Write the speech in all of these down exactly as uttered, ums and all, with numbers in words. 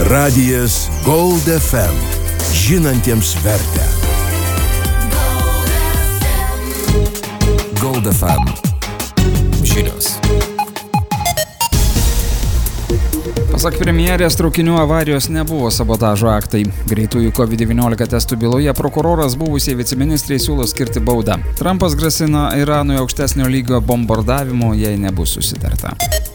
Radijas Gold F M. Žinantiems vertę. Gold F M. Žinios. Pasak premjerės, traukinių avarijos nebuvo sabotažo aktai. Greitųjų covid devyniolika testų byloje prokuroras buvusiai viceministrei siūlo skirti baudą. Trumpas grasina Iranui aukštesnio lygio bombardavimu, jei nebus susitarta.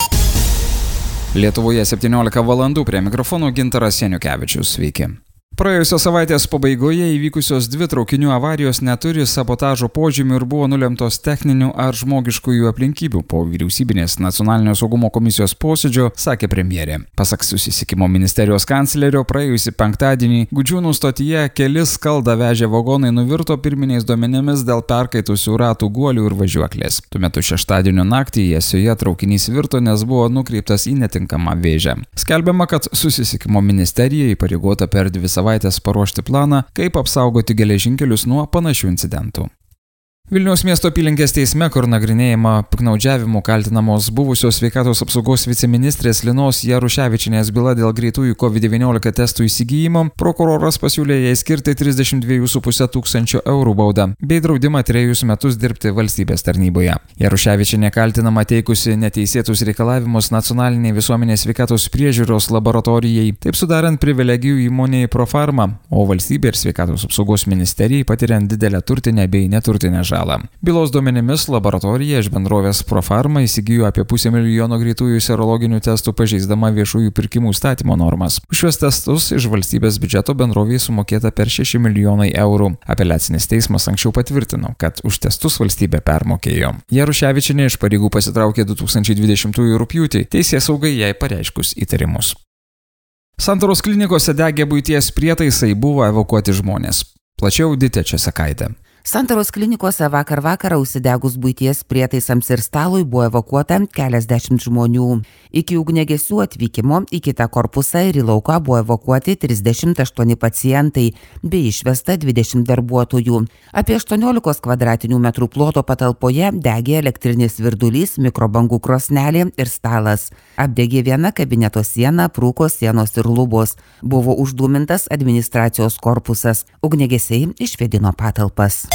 Lietuvoje septyniolika valandų, prie mikrofono Gintaras Janiukevičius. Sveiki. Praėjusios savaitės pabaigoje įvykusios dvi traukinių avarijos neturi sabotažo požymių ir buvo nulemtos techninių ar žmogiškųjų aplinkybių. Po vyriausybinės nacionalinio saugumo komisijos posėdžio sakė premjerė. Pasak susisiekimo ministerijos kanclerio, praėjusį penktadienį Gudžiūnų stotyje keli skaldą vežę vagonai nuvirto pirminiais duomenimis dėl perkaitusių ratų guolių ir važiuoklės. Tuo metu šeštadienio naktį Jasioje traukinys virto, nes buvo nukreiptas į netinkamą vėžę. Skelbiama, kad susisiekimo ministerija įpareigota per dvi savaitės savaitės paruošti planą, kaip apsaugoti geležinkelius nuo panašių incidentų. Vilniaus miesto apylinkės teisme, kur nagrinėjama piktnaudžiavimu kaltinamos buvusios sveikatos apsaugos viceministrės Linos Jaruševičienės byla dėl greitųjų covid devyniolika testų įsigijimo, prokuroras pasiūlė jai skirti trisdešimt dviejų su puse tūkstančio eurų baudą bei draudimą trejus metus dirbti valstybės tarnyboje. Jaruševičienė kaltinama teikusi neteisėtus reikalavimus nacionaliniai visuomenės sveikatos priežiūros laboratorijai, taip sudarant privilegijų įmonei Profarma, o valstybė ir sveikatos apsaugos ministerijai patiriant didelę turtinę bei neturtinę žalą. Bylos duomenimis laboratorija iš bendrovės Profarma įsigijo apie pusę milijono greitųjų serologinių testų pažeisdama viešųjų pirkimų įstatymo normas. Už šios testus iš valstybės biudžeto bendrovei sumokėta per šeši milijonai eurų. Apeliacinis teismas anksčiau patvirtino, kad už testus valstybė permokėjo. Jaruševičienė iš pareigų pasitraukė du tūkstančiai dvidešimtųjų rugpjūtį, teisėsaugai jai pareiškus įtarimus. Santaros klinikose degė buities prietaisai, buvo evakuoti žmonės. Plačiau Ditė Česakaitė. Santaros klinikose vakar vakarą užsidegus buities prietaisams ir stalui buvo evakuota keliasdešimt žmonių. Iki ugniagesių atvykimo į kitą korpusą ir į lauką buvo evakuoti trisdešimt aštuoni pacientai bei išvesta dvidešimt darbuotojų. Apie aštuoniolikos kvadratinių metrų ploto patalpoje degė elektrinis virdulys, mikrobangų krosnelė ir stalas. Apdegė viena kabineto siena, prūko sienos ir lubos. Buvo uždūmintas administracijos korpusas. Ugniagesiai išvėdino patalpas.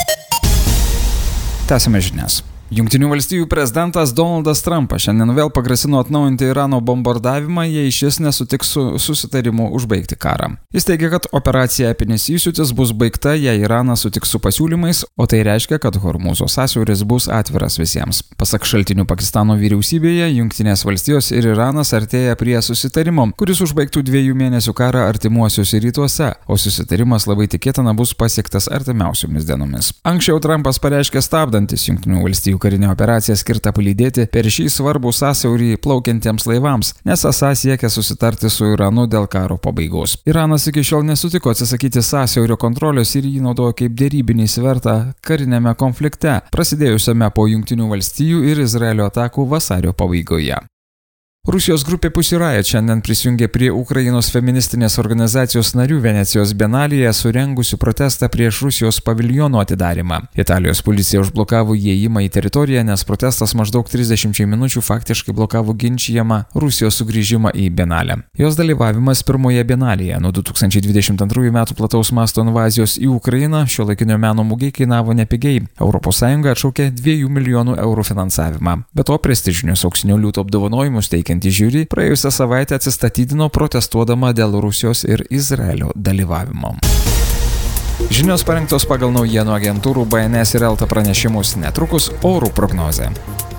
Tęsime žinias. Jungtinių valstijų prezidentas Donaldas Trumpas šiandien vėl pagrasino atnaujinti Irano bombardavimą, jei šis nesutiks su susitarimu užbaigti karą. Jis teigia, kad operacija Epinis įsiūtis bus baigta, jei Iranas sutiks su pasiūlymais, o tai reiškia, kad Hormūzo sąsiauris bus atviras visiems. Pasak šaltinių Pakistano vyriausybėje, Jungtinės valstijos ir Iranas artėja prie susitarimo, kuris užbaigtų dviejų mėnesių karą artimuosiuose rytuose, o susitarimas labai tikėtina bus pasiektas artimiausiomis dienomis. Anksčiau Trumpas pareiškė stabdantis Jungtinių valstijų karinė operacija skirta palydėti per šį svarbų sąsiaurį plaukiantiems laivams, nes esą siekia susitarti su Iranu dėl karo pabaigos. Iranas iki šiol nesutiko atsisakyti sąsiaurio kontrolės ir jį naudojo kaip derybinį svertą karinėme konflikte, prasidėjusiame po Jungtinių valstijų ir Izraelio atakų vasario pabaigoje. Rusijos grupė Pussy Riot šiandien prisijungė prie Ukrainos feministinės organizacijos narių Venecijos bienalėje surengusių protestą prieš Rusijos paviljono atidarymą. Italijos policija užblokavo įėjimą į teritoriją, nes protestas maždaug trisdešimt minučių faktiškai blokavo ginčijamą Rusijos sugrįžimą į bienalę. Jos dalyvavimas pirmoje bienalėje nuo du tūkstančiai dvidešimt antrųjų metų plataus masto invazijos į Ukrainą šiuolaikinio meno mugei kainavo nepigiai. Europos Sąjunga atšaukė dviejų milijonų eurų finansavimą. Be to, prestižinius auksinio liūto apdovanojimus teikia žiūri praėjusią savaitę atsistatydino protestuodama dėl Rusijos ir Izraelio dalyvavimo. Žinios parengtos pagal naujienų agentūrų B N S ir Elta pranešimus, netrukus orų prognozė.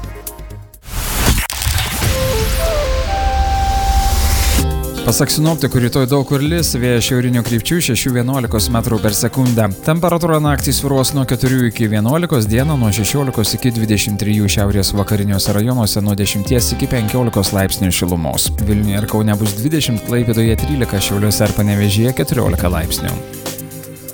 Pasak sinoptikų, rytoj daug kur lis, vėjas šiaurinių krypčių šešių vienuolikos metrų per sekundę. Temperatūra naktį svyruos nuo keturių iki vienuolikos, dieną nuo šešiolikos iki dvidešimt trijų, šiaurės vakariniuose rajonuose nuo dešimties iki penkiolikos laipsnių šilumos. Vilniuje ir Kaune bus dvidešimt, Klaipėdoje trylika, Šiauliuose ir Panevėžyje keturiolika laipsnių.